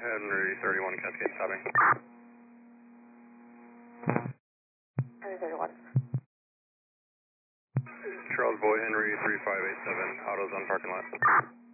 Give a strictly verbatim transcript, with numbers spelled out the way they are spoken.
Henry thirty-one, Cascade stopping. Henry thirty-one. Charles Boy, Henry three five eight seven, autos on parking lot.